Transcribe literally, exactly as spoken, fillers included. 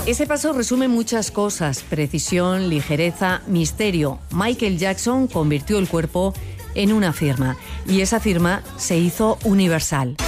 Ese paso resume muchas cosas: precisión, ligereza, misterio. Michael Jackson convirtió el cuerpo en una firma y esa firma se hizo universal.